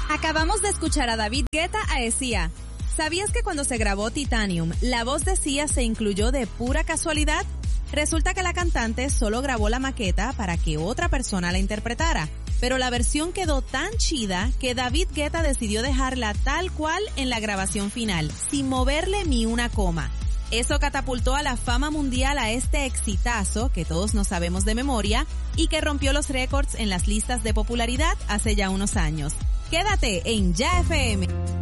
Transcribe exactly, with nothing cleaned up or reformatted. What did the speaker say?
Acabamos de escuchar a David Guetta a Sia. ¿Sabías que cuando se grabó Titanium, la voz de Sia se incluyó de pura casualidad? Resulta que la cantante solo grabó la maqueta para que otra persona la interpretara, pero la versión quedó tan chida que David Guetta decidió dejarla tal cual en la grabación final, sin moverle ni una coma. Eso catapultó a la fama mundial a este exitazo que todos nos sabemos de memoria y que rompió los récords en las listas de popularidad hace ya unos años. Quédate en Ya F M.